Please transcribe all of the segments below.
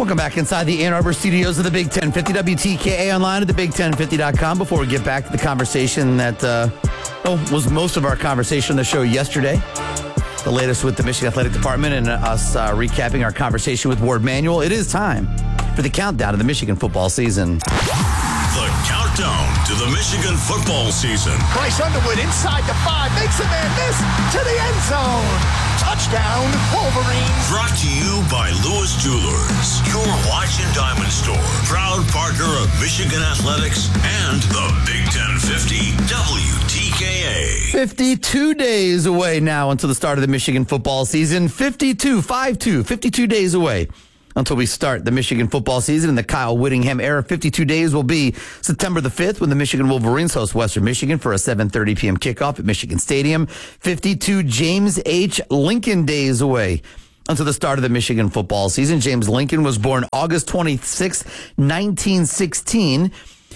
Welcome back inside the Ann Arbor studios of the Big 1050 WTKA online at thebig1050.com. Before we get back to the conversation that was most of our conversation on the show yesterday, the latest with the Michigan Athletic Department and us recapping our conversation with Ward Manuel, it is time for the countdown to the Michigan football season. The countdown to the Michigan football season. Bryce Underwood inside the 5, makes a man miss to the end zone. Touchdown, Wolverines. Brought to you by Lewis Jewelers, your watch and diamond store. Proud partner of Michigan Athletics and the Big 1050 WTKA. 52 days away now until the start of the Michigan football season. 52 days away until we start the Michigan football season in the Kyle Whittingham era. 52 days will be September the 5th when the Michigan Wolverines host Western Michigan for a 7:30 p.m. kickoff at Michigan Stadium. 52 James H. Lincoln days away until the start of the Michigan football season. James Lincoln was born August 26, 1916.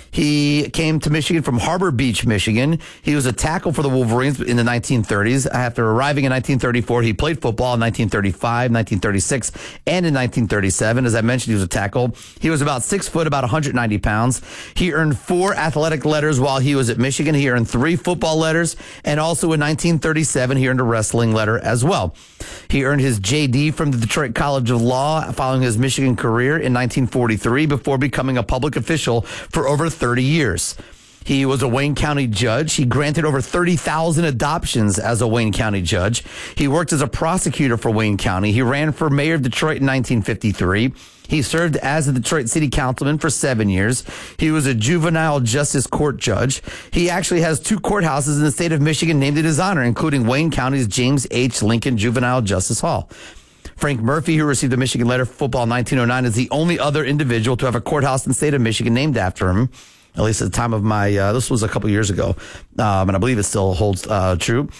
He came to Michigan from Harbor Beach, Michigan. He was a tackle for the Wolverines in the 1930s. After arriving in 1934, he played football in 1935, 1936, and in 1937. As I mentioned, he was a tackle. He was about 6 foot, about 190 pounds. He earned 4 athletic letters while he was at Michigan. He earned 3 football letters, and also in 1937, he earned a wrestling letter as well. He earned his JD from the Detroit College of Law following his Michigan career in 1943 before becoming a public official for over 30 years. He was a Wayne County judge. He granted over 30,000 adoptions as a Wayne County judge. He worked as a prosecutor for Wayne County. He ran for mayor of Detroit in 1953. He served as a Detroit city councilman for 7 years. He was a juvenile justice court judge. He actually has 2 courthouses in the state of Michigan named in his honor, including Wayne County's James H. Lincoln Juvenile Justice Hall. Frank Murphy, who received a Michigan letter for football in 1909, is the only other individual to have a courthouse in the state of Michigan named after him, at least at the time of my, this was a couple years ago, and I believe it still holds true.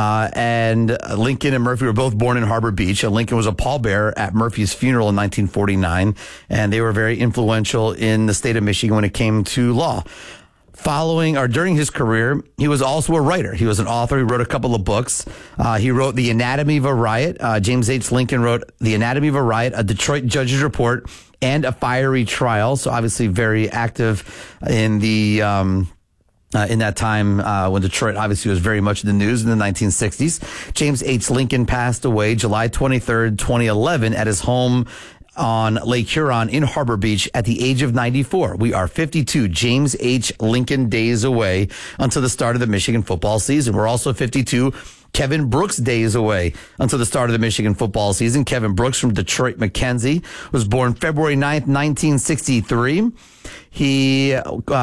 And Lincoln and Murphy were both born in Harbor Beach. Lincoln was a pallbearer at Murphy's funeral in 1949, and they were very influential in the state of Michigan when it came to law. During his career, he was also a writer. He was an author. He wrote a couple of books. He wrote The Anatomy of a Riot. James H. Lincoln wrote The Anatomy of a Riot, A Detroit Judge's Report, and A Fiery Trial. So obviously very active in the in that time when Detroit obviously was very much in the news in the 1960s. James H. Lincoln passed away July 23rd, 2011 at his home on Lake Huron in Harbor Beach at the age of 94. We are 52 James H. Lincoln days away until the start of the Michigan football season. We're also 52 Kevin Brooks days away until the start of the Michigan football season. Kevin Brooks from Detroit Mackenzie was born February 9th, 1963. He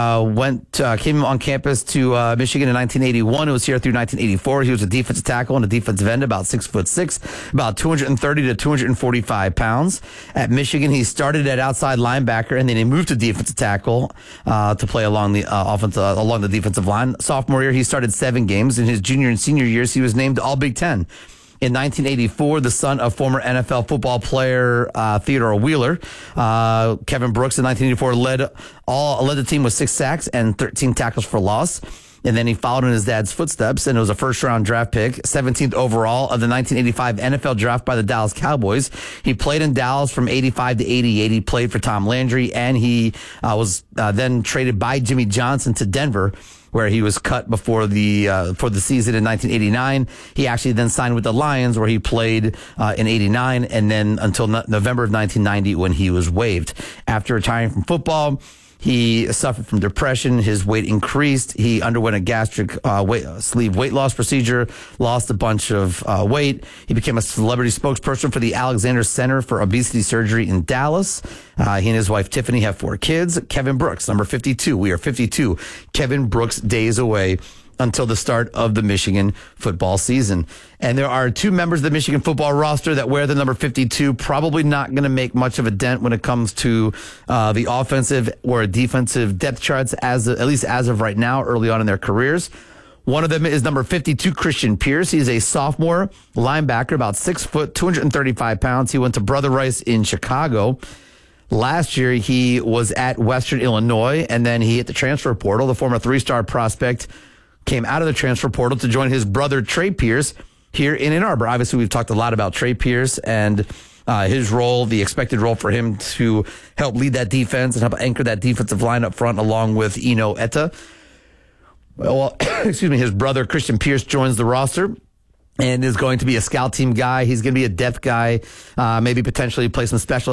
came on campus to Michigan in 1981. It was here through 1984. He was a defensive tackle and a defensive end, about 6'6", about 230 to 245 pounds. At Michigan, he started at outside linebacker, and then he moved to defensive tackle to play along the defensive line. Sophomore year, he started 7 games. In his junior and senior years, he was named All Big Ten. In 1984, the son of former NFL football player Theodore Wheeler, Kevin Brooks in 1984 led the team with 6 sacks and 13 tackles for loss. And then he followed in his dad's footsteps, and it was a first-round draft pick, 17th overall of the 1985 NFL draft by the Dallas Cowboys. He played in Dallas from 85 to 88. He played for Tom Landry, and he was then traded by Jimmy Johnson to Denver, where he was cut before the season in 1989. He actually then signed with the Lions, where he played in 89, and then until November of 1990 when he was waived. After retiring from football, he suffered from depression. His weight increased. He underwent a gastric sleeve weight loss procedure, lost a bunch of weight. He became a celebrity spokesperson for the Alexander Center for Obesity Surgery in Dallas. He and his wife, Tiffany, have 4 kids. Kevin Brooks, number 52. We are 52 Kevin Brooks days away until the start of the Michigan football season. And there are 2 members of the Michigan football roster that wear the number 52, probably not going to make much of a dent when it comes to the offensive or defensive depth charts, at least as of right now, early on in their careers. One of them is number 52, Christian Pierce. He's a sophomore linebacker, about 6 foot, 235 pounds. He went to Brother Rice in Chicago. Last year, he was at Western Illinois, and then he hit the transfer portal. The former 3-star prospect came out of the transfer portal to join his brother, Trey Pierce, here in Ann Arbor. Obviously, we've talked a lot about Trey Pierce and his role, the expected role for him to help lead that defense and help anchor that defensive line up front along with Eno Etta. Well, excuse me, his brother Christian Pierce joins the roster and is going to be a scout team guy. He's going to be a depth guy, maybe potentially play some special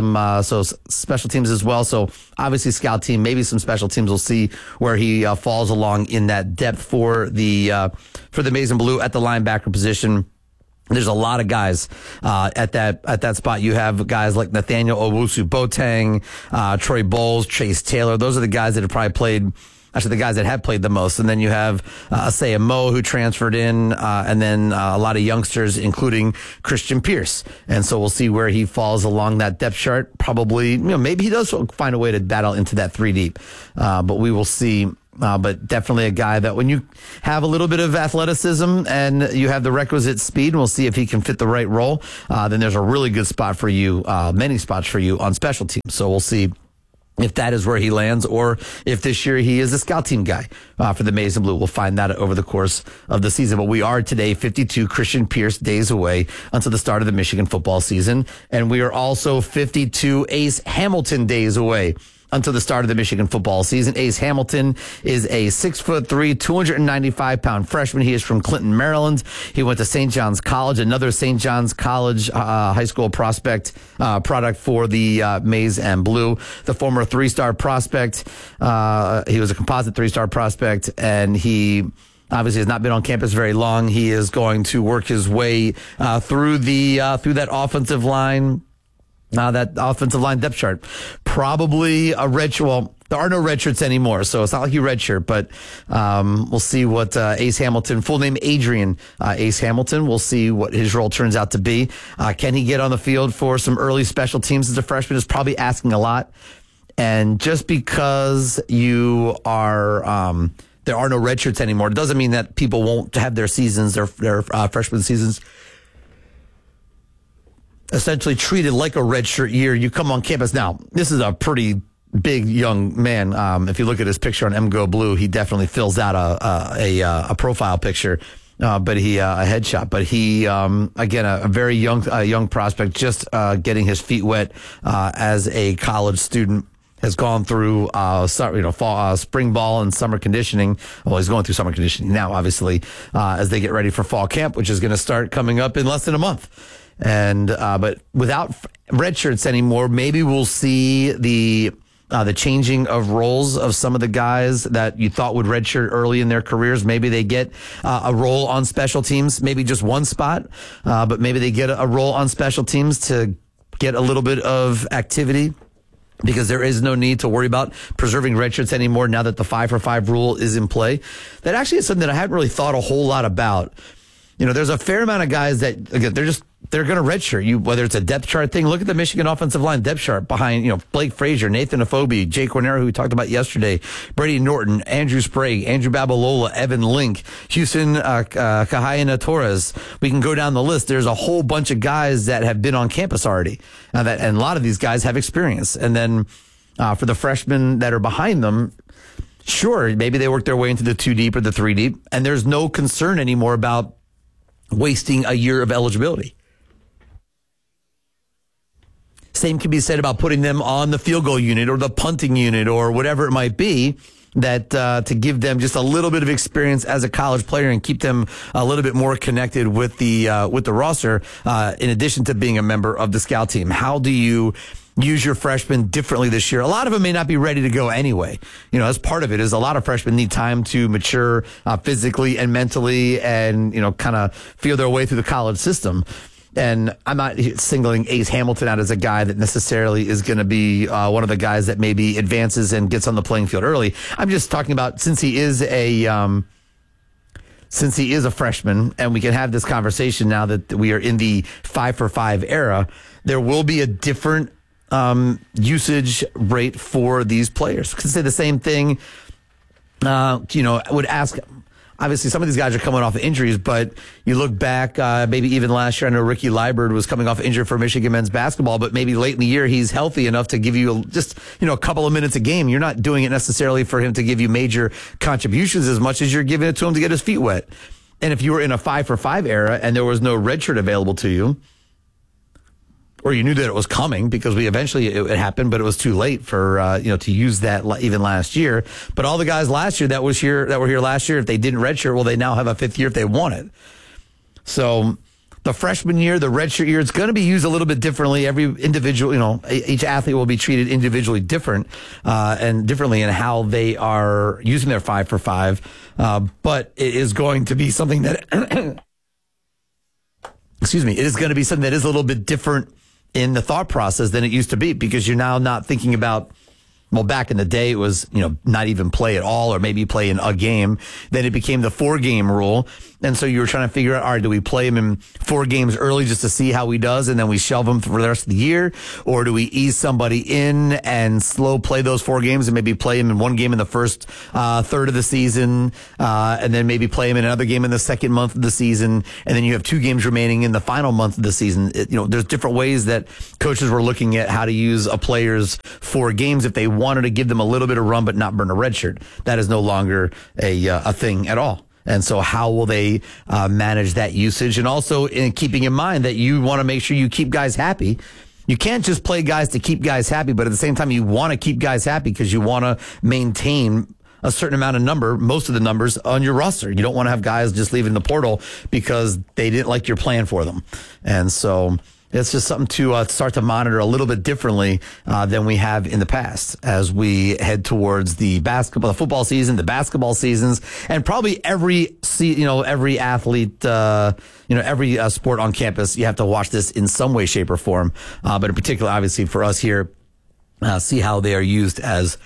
teams as well. So obviously scout team, maybe some special teams. We'll see where he falls along in that depth for the Maize and Blue at the linebacker position. There's a lot of guys at that spot. You have guys like Nathaniel Owusu-Boateng, Troy Bowles, Chase Taylor. Those are the guys that have probably played. Actually, the guys that have played the most. And then you have Asaya Mo, who transferred in, and then a lot of youngsters, including Christian Pierce. And so we'll see where he falls along that depth chart. Probably, maybe he does find a way to battle into that 3 deep. But we will see. But definitely a guy that when you have a little bit of athleticism and you have the requisite speed, and we'll see if he can fit the right role, then there's a really good spot for you, many spots for you on special teams. So we'll see if that is where he lands, or if this year he is a scout team guy for the Maize and Blue. We'll find that over the course of the season. But we are today 52 Christian Pierce days away until the start of the Michigan football season. And we are also 52 Ace Hamilton days away until the start of the Michigan football season. Ace Hamilton is a 6'3", 295-pound freshman. He is from Clinton, Maryland. He went to St. John's College, another St. John's College high school product for the Maize and Blue. The former 3-star prospect. He was a composite 3-star prospect, and he obviously has not been on campus very long. He is going to work his way through that offensive line. That offensive line depth chart. Probably a red. Well, there are no red shirts anymore, so it's not like you red shirt, but we'll see what Ace Hamilton, full name Adrian Ace Hamilton, we'll see what his role turns out to be. Can he get on the field for some early special teams as a freshman is probably asking a lot. And just because you are, there are no red shirts anymore, it doesn't mean that people won't have their seasons, their freshman seasons, essentially treated like a redshirt year. You come on campus. Now, this is a pretty big young man. If you look at his picture on MGO Blue, he definitely fills out a profile picture, but he a headshot. But he again a very young prospect, just getting his feet wet as a college student. Has gone through fall, spring ball and summer conditioning. Well, he's going through summer conditioning now, obviously, as they get ready for fall camp, which is going to start coming up in less than a month. And but without red shirts anymore, maybe we'll see the changing of roles of some of the guys that you thought would redshirt early in their careers. Maybe they get a role on special teams, maybe just one spot, but maybe they get a role on special teams to get a little bit of activity. Because there is no need to worry about preserving red shirts anymore now that the 5-for-5 rule is in play. That actually is something that I hadn't really thought a whole lot about. There's a fair amount of guys that, again, they're going to redshirt you, whether it's a depth chart thing. Look at the Michigan offensive line depth chart behind, Blake Frazier, Nathan Afobe, Jake Cornero, who we talked about yesterday, Brady Norton, Andrew Sprague, Andrew Babalola, Evan Link, Houston Kahayana Torres. We can go down the list. There's a whole bunch of guys that have been on campus already, and a lot of these guys have experience. And then for the freshmen that are behind them, sure, maybe they work their way into the 2 deep or the 3 deep, and there's no concern anymore about wasting a year of eligibility. Same can be said about putting them on the field goal unit or the punting unit or whatever it might be, that to give them just a little bit of experience as a college player and keep them a little bit more connected with the roster, in addition to being a member of the scout team. How do you use your freshmen differently this year? A lot of them may not be ready to go anyway. As part of it is a lot of freshmen need time to mature physically and mentally and, kind of feel their way through the college system. And I'm not singling Ace Hamilton out as a guy that necessarily is going to be one of the guys that maybe advances and gets on the playing field early. I'm just talking about since he is a freshman, and we can have this conversation now that we are in the 5-for-5 era, there will be a different usage rate for these players. Could say the same thing. I would ask. Obviously, some of these guys are coming off of injuries, but you look back, maybe even last year, I know Ricky Liburd was coming off injury for Michigan men's basketball, but maybe late in the year, he's healthy enough to give you just a couple of minutes a game. You're not doing it necessarily for him to give you major contributions as much as you're giving it to him to get his feet wet. And if you were in a 5-for-5 era and there was no red shirt available to you, or you knew that it was coming because it happened, but it was too late for to use that even last year. But all the guys last year that were here last year, if they didn't redshirt, well, they now have a fifth year if they want it. So the freshman year, the redshirt year, it's going to be used a little bit differently. Every individual, each athlete will be treated individually different and differently in how they are using their 5 for 5. But it is going to be something that, it is going to be something that is a little bit different in the thought process than it used to be, because you're now not thinking about, well, back in the day, it was, not even play at all, or maybe play in a game. Then it became the 4-game rule. And so you were trying to figure out, all right, do we play him in 4 games early just to see how he does, and then we shelve him for the rest of the year? Or do we ease somebody in and slow play those 4 games and maybe play him in 1 game in the first third of the season, and then maybe play him in another game in the second month of the season, and then you have 2 games remaining in the final month of the season? There's different ways that coaches were looking at how to use a player's 4 games if they wanted to give them a little bit of run but not burn a red shirt. That is no longer a thing at all. And so how will they manage that usage? And also in keeping in mind that you want to make sure you keep guys happy. You can't just play guys to keep guys happy, but at the same time, you want to keep guys happy because you want to maintain a certain amount of most of the numbers on your roster. You don't want to have guys just leaving the portal because they didn't like your plan for them. And so it's just something to start to monitor a little bit differently than we have in the past as we head towards the football season, the basketball seasons, and probably every athlete, every sport on campus. You have to watch this in some way, shape, or form. But in particular, obviously for us here, see how they are used as.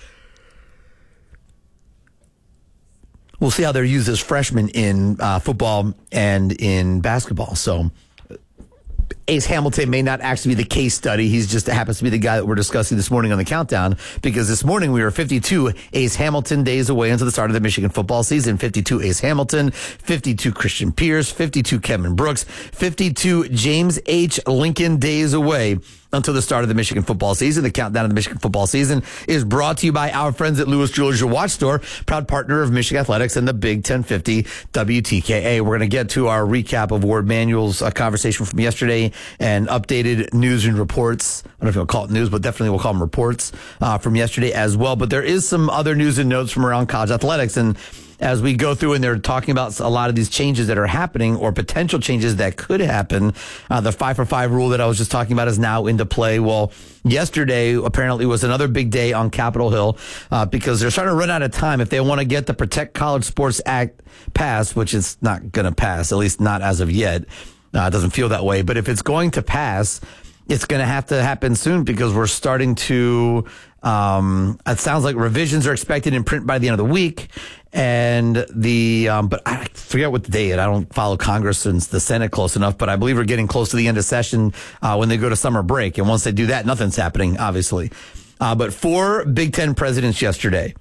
We'll see how they're used as freshmen in football and in basketball. So Ace Hamilton may not actually be the case study. He's just happens to be the guy that we're discussing this morning on the countdown, because this morning we were 52 Ace Hamilton days away into the start of the Michigan football season. 52 Ace Hamilton, 52 Christian Pierce, 52 Kevin Brooks, 52 James H. Lincoln days away until the start of the Michigan football season. The countdown of the Michigan football season is brought to you by our friends at Lewis Jewelers, your watch store, proud partner of Michigan Athletics and the Big 1050 WTKA. We're going to get to our recap of Ward Manuel's conversation from yesterday and updated news and reports. I don't know if you'll call it news, but definitely we'll call them reports from yesterday as well. But there is some other news and notes from around college athletics. And as we go through and they're talking about a lot of these changes that are happening or potential changes that could happen, the 5 for 5 rule that I was just talking about is now into play. Well, yesterday apparently was another big day on Capitol Hill because they're starting to run out of time if they want to get the Protect College Sports Act passed, which is not going to pass, at least not as of yet. It doesn't feel that way. But if it's going to pass, it's going to have to happen soon because we're starting to, it sounds like revisions are expected in print by the end of the week. And but I forget what the day is. I don't follow Congress and the Senate close enough, but I believe we're getting close to the end of session when they go to summer break. And once they do that, nothing's happening, obviously. But 4 Big Ten presidents yesterday.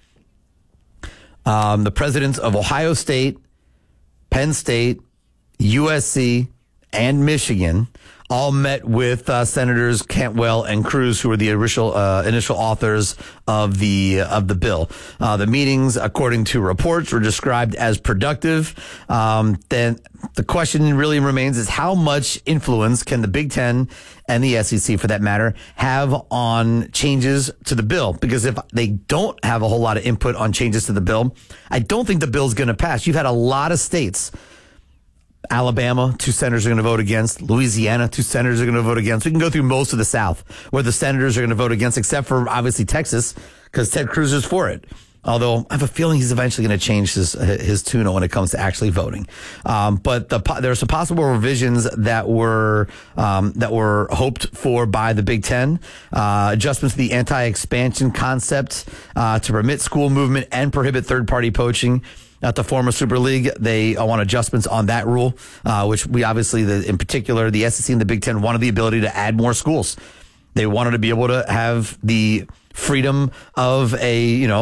The presidents of Ohio State, Penn State, USC, and Michigan all met with Senators Cantwell and Cruz, who were the initial authors of the bill. The meetings, according to reports, were described as productive. Then the question really remains is how much influence can the Big Ten and the SEC, for that matter, have on changes to the bill? Because if they don't have a whole lot of input on changes to the bill, I don't think the bill's going to pass. You've had a lot of states. Alabama, 2 senators are going to vote against. Louisiana, 2 senators are going to vote against. We can go through most of the South where the senators are going to vote against, except for obviously Texas, because Ted Cruz is for it. Although I have a feeling he's eventually going to change his tune when it comes to actually voting. But there are some possible revisions that were hoped for by the Big Ten. Adjustments to the anti-expansion concept to permit school movement and prohibit third-party poaching. At the former Super League, they want adjustments on that rule, which we obviously, in particular, the SEC and the Big Ten wanted the ability to add more schools. They wanted to be able to have the freedom of in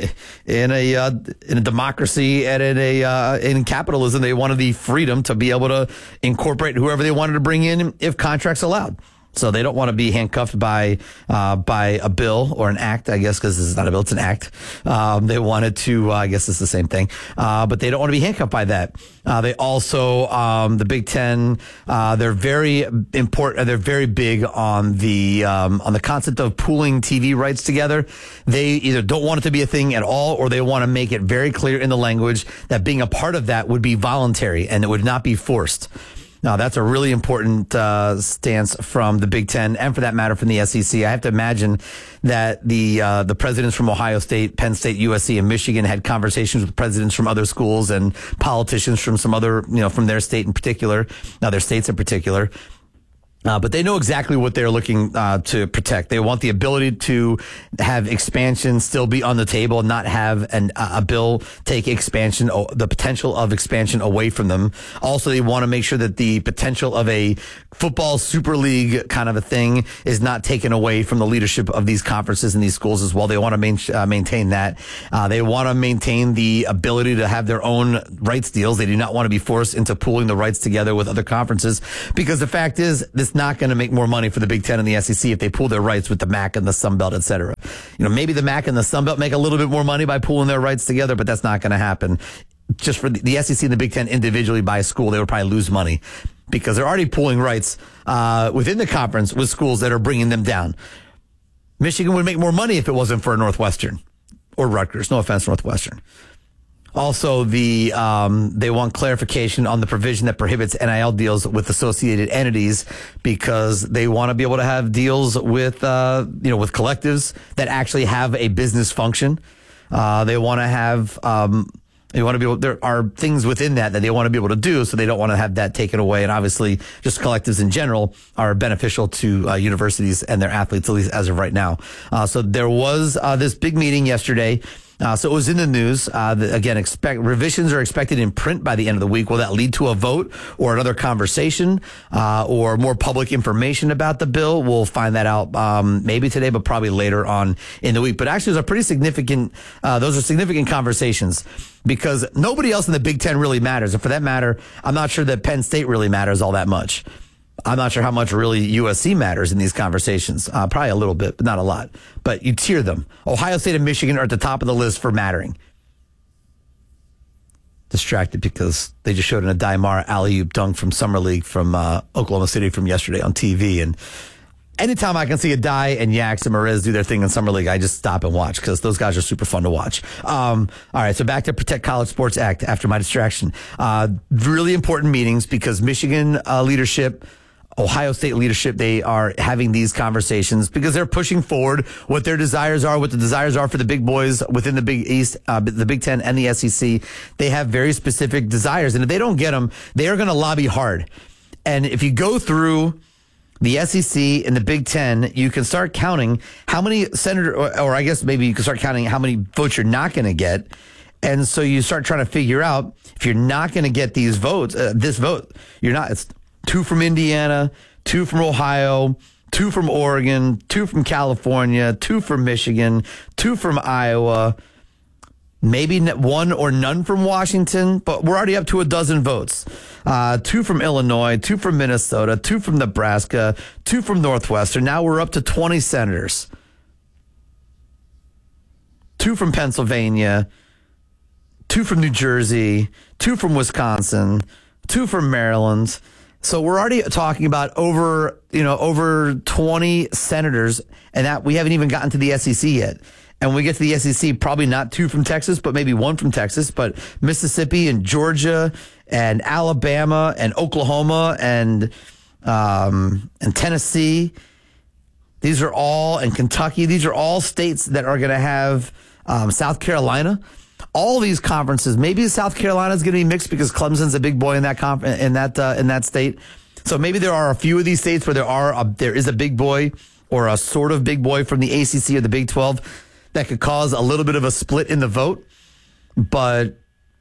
a democracy and in capitalism. They wanted the freedom to be able to incorporate whoever they wanted to bring in if contracts allowed. So they don't want to be handcuffed by a bill or an act, I guess, because this is not a bill, it's an act. They wanted to, I guess it's the same thing, but they don't want to be handcuffed by that. They also, the Big Ten, they're very important. They're very big on the concept of pooling TV rights together. They either don't want it to be a thing at all, or they want to make it very clear in the language that being a part of that would be voluntary and it would not be forced. Now, that's a really important stance from the Big Ten, and for that matter, from the SEC. I have to imagine that the presidents from Ohio State, Penn State, USC, and Michigan had conversations with presidents from other schools and politicians from some other, from their state in particular, their states in particular. But they know exactly what they're looking to protect. They want the ability to have expansion still be on the table, not have a bill take expansion, the potential of expansion away from them. Also, they want to make sure that the potential of a football super league kind of a thing is not taken away from the leadership of these conferences and these schools as well. They want to maintain that. They want to maintain the ability to have their own rights deals. They do not want to be forced into pooling the rights together with other conferences, because the fact is, this not going to make more money for the Big Ten and the SEC if they pool their rights with the MAC and the Sun Belt, et cetera. Maybe the MAC and the Sun Belt make a little bit more money by pooling their rights together, but that's not going to happen. Just for the SEC and the Big Ten individually by school, they would probably lose money because they're already pooling rights within the conference with schools that are bringing them down. Michigan would make more money if it wasn't for Northwestern or Rutgers. No offense, Northwestern. Also, they want clarification on the provision that prohibits NIL deals with associated entities, because they want to be able to have deals with, with collectives that actually have a business function. They want to have, there are things within that they want to be able to do, so they don't want to have that taken away. And obviously, just collectives in general are beneficial to universities and their athletes, at least as of right now. So there was this big meeting yesterday. So it was in the news. Again, revisions are expected in print by the end of the week. Will that lead to a vote or another conversation or more public information about the bill? We'll find that out maybe today, but probably later on in the week. But actually, those are significant conversations, because nobody else in the Big Ten really matters. And for that matter, I'm not sure that Penn State really matters all that much. I'm not sure how much really USC matters in these conversations. Probably a little bit, but not a lot. But you tier them. Ohio State and Michigan are at the top of the list for mattering. Distracted because they just showed an Adai Mara alley-oop dunk from Summer League from Oklahoma City from yesterday on TV. And anytime I can see Adai and Yax and Marez do their thing in Summer League, I just stop and watch, because those guys are super fun to watch. All right, so back to Protect College Sports Act after my distraction. Really important meetings, because Michigan leadership, Ohio State leadership, they are having these conversations because they're pushing forward what their desires are, what the desires are for the big boys within the Big East, the Big Ten and the SEC. They have very specific desires, and if they don't get them, they are going to lobby hard. And if you go through the SEC and the Big Ten, you can start counting how many or I guess maybe you can start counting how many votes you're not going to get. And so you start trying to figure out, if you're not going to get these votes, this vote, it's 2 from Indiana, 2 from Ohio, 2 from Oregon, 2 from California, 2 from Michigan, 2 from Iowa, maybe 1 or none from Washington, but we're already up to a dozen votes. 2 from Illinois, 2 from Minnesota, 2 from Nebraska, 2 from Northwestern. Now we're up to 20 senators. 2 from Pennsylvania, 2 from New Jersey, 2 from Wisconsin, 2 from Maryland. So we're already talking about over 20 senators, and that we haven't even gotten to the SEC yet. And when we get to the SEC, probably not 2 from Texas, but maybe 1 from Texas, but Mississippi and Georgia and Alabama and Oklahoma and Tennessee. These are all, and Kentucky. These are all states that are going to have South Carolina. All these conferences, maybe South Carolina is going to be mixed because Clemson's a big boy in that state. So maybe there are a few of these states where there is a big boy or a sort of big boy from the ACC or the Big 12 that could cause a little bit of a split in the vote. But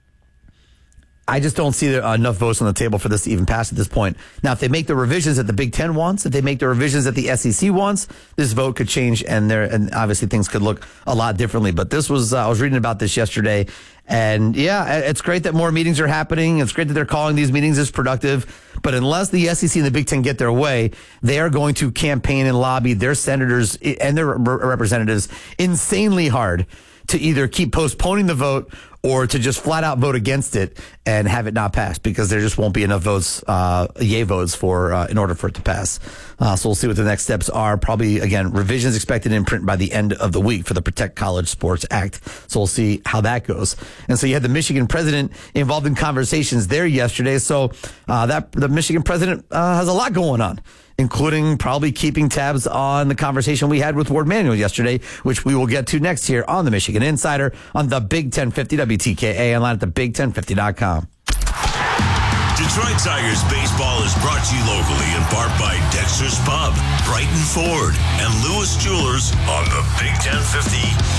I just don't see enough votes on the table for this to even pass at this point. Now, if they make the revisions that the Big Ten wants, if they make the revisions that the SEC wants, this vote could change, and obviously things could look a lot differently. But this was I was reading about this yesterday, And yeah, it's great that more meetings are happening. It's great that they're calling these meetings as productive. But unless the SEC and the Big Ten get their way, they are going to campaign and lobby their senators and their representatives insanely hard to either keep postponing the vote or to just flat out vote against it and have it not pass, because there just won't be enough votes, yay votes in order for it to pass. So we'll see what the next steps are. Probably, again, revisions expected in print by the end of the week for the Protect College Sports Act. So we'll see how that goes. And so you had the Michigan president involved in conversations there yesterday. So the Michigan president has a lot going on, including probably keeping tabs on the conversation we had with Ward Manuel yesterday, which we will get to next here on the Michigan Insider on the Big 1050 WTKA, online at thebig1050.com. Detroit Tigers baseball is brought to you locally in part by Dexter's Pub, Brighton Ford, and Lewis Jewelers on the Big 1050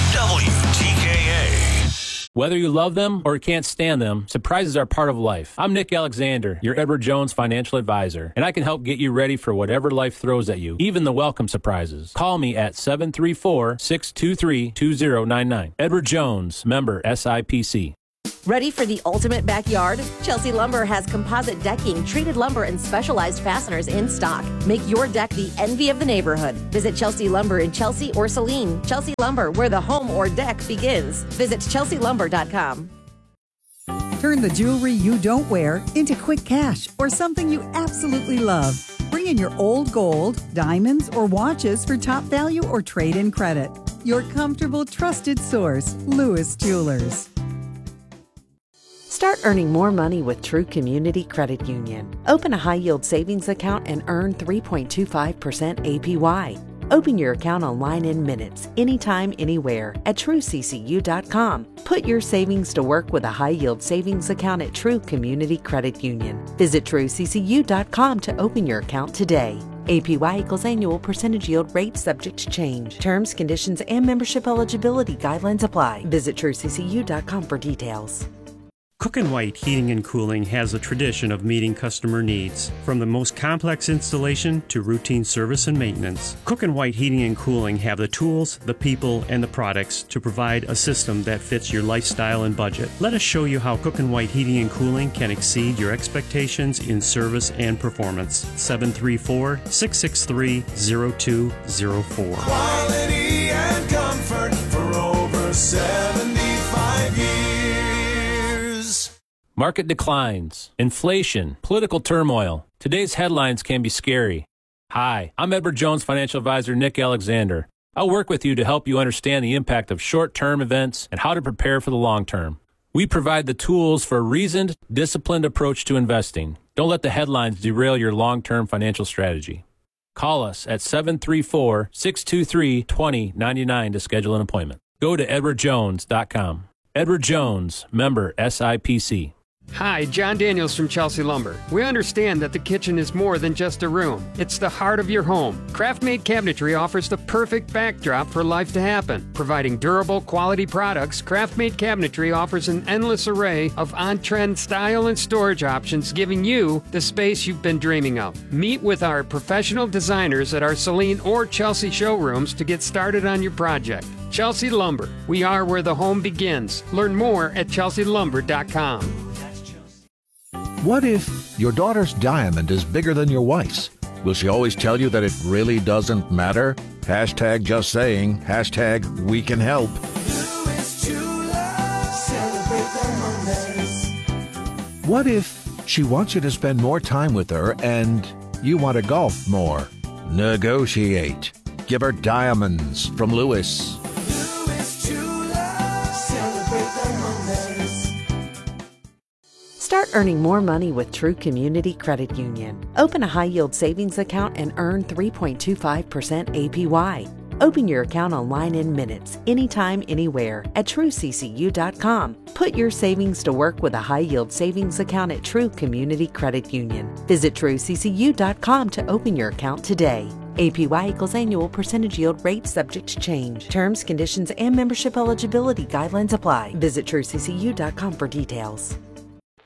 WTKA. Whether you love them or can't stand them, surprises are part of life. I'm Nick Alexander, your Edward Jones financial advisor, and I can help get you ready for whatever life throws at you, even the welcome surprises. Call me at 734-623-2099. Edward Jones, member SIPC. Ready for the ultimate backyard? Chelsea Lumber has composite decking, treated lumber, and specialized fasteners in stock. Make your deck the envy of the neighborhood. Visit Chelsea Lumber in Chelsea or Saline. Chelsea Lumber, where the home or deck begins. Visit chelsealumber.com. Turn the jewelry you don't wear into quick cash or something you absolutely love. Bring in your old gold, diamonds, or watches for top value or trade-in credit. Your comfortable, trusted source, Lewis Jewelers. Start earning more money with True Community Credit Union. Open a high-yield savings account and earn 3.25% APY. Open your account online in minutes, anytime, anywhere at TrueCCU.com. Put your savings to work with a high-yield savings account at True Community Credit Union. Visit TrueCCU.com to open your account today. APY equals annual percentage yield rate subject to change. Terms, conditions, and membership eligibility guidelines apply. Visit TrueCCU.com for details. Cook & White Heating and Cooling has a tradition of meeting customer needs. From the most complex installation to routine service and maintenance, Cook & White Heating and Cooling have the tools, the people, and the products to provide a system that fits your lifestyle and budget. Let us show you how Cook & White Heating and Cooling can exceed your expectations in service and performance. 734-663-0204. Quality and comfort for over 75 years. Market declines, inflation, political turmoil. Today's headlines can be scary. Hi, I'm Edward Jones financial advisor Nick Alexander. I'll work with you to help you understand the impact of short-term events and how to prepare for the long term. We provide the tools for a reasoned, disciplined approach to investing. Don't let the headlines derail your long-term financial strategy. Call us at 734-623-2099 to schedule an appointment. Go to edwardjones.com. Edward Jones, member SIPC. Hi, John Daniels from Chelsea Lumber. We understand that the kitchen is more than just a room. It's the heart of your home. Craft-made cabinetry offers the perfect backdrop for life to happen. Providing durable, quality products, Craft-made cabinetry offers an endless array of on-trend style and storage options, giving you the space you've been dreaming of. Meet with our professional designers at our Saline or Chelsea showrooms to get started on your project. Chelsea Lumber. We are where the home begins. Learn more at chelsealumber.com. What if your daughter's diamond is bigger than your wife's? Will she always tell you that it really doesn't matter? Hashtag just saying. Hashtag we can help. What if she wants you to spend more time with her and you want to golf more? Negotiate. Give her diamonds from Lewis. Start earning more money with True Community Credit Union. Open a high-yield savings account and earn 3.25% APY. Open your account online in minutes, anytime, anywhere at TrueCCU.com. Put your savings to work with a high-yield savings account at True Community Credit Union. Visit TrueCCU.com to open your account today. APY equals annual percentage yield rate subject to change. Terms, conditions, and membership eligibility guidelines apply. Visit TrueCCU.com for details.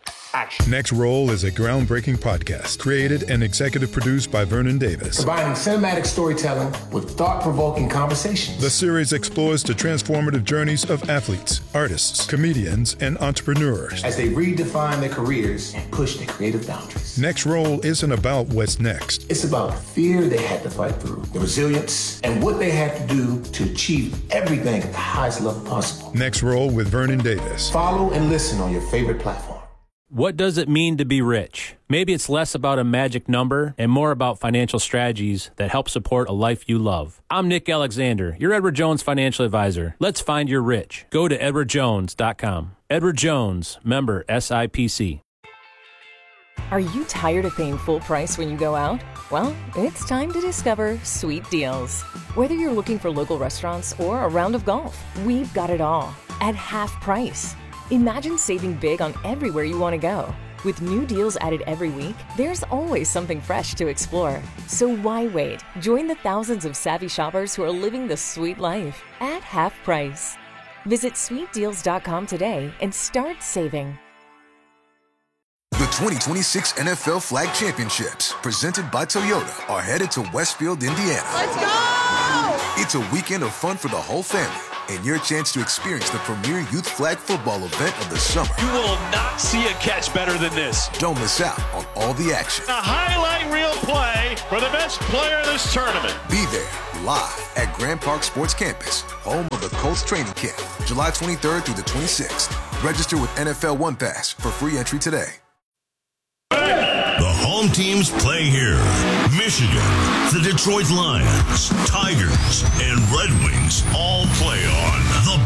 action. Next Roll is a groundbreaking podcast created and executive produced by Vernon Davis. Combining cinematic storytelling with thought-provoking conversations. The series explores the transformative journeys of athletes, artists, comedians, and entrepreneurs as they redefine their careers and push their creative boundaries. Next Roll isn't about what's next. It's about the fear they had to fight through, the resilience, and what they had to do to achieve everything at the highest level possible. Next Roll with Vernon Davis. Follow and listen on your favorite platform. What does it mean to be rich? Maybe it's less about a magic number and more about financial strategies that help support a life you love. I'm Nick Alexander, your Edward Jones financial advisor. Let's find your rich. Go to edwardjones.com. Edward Jones, member SIPC. Are you tired of paying full price when you go out? Well, it's time to discover Sweet Deals. Whether you're looking for local restaurants or a round of golf, we've got it all at half price. Imagine saving big on everywhere you want to go. With new deals added every week, there's always something fresh to explore. So why wait? Join the thousands of savvy shoppers who are living the sweet life at half price. Visit sweetdeals.com today and start saving. The 2026 NFL Flag Championships, presented by Toyota, are headed to Westfield, Indiana. Let's go! It's a weekend of fun for the whole family and your chance to experience the premier youth flag football event of the summer. You will not see a catch better than this. Don't miss out on all the action. A highlight reel play for the best player in this tournament. Be there live at Grand Park Sports Campus, home of the Colts training camp, July 23rd through the 26th. Register with NFL One Pass for free entry today. The home teams play here. Michigan, the Detroit Lions, Tigers, and Red Wings all play on the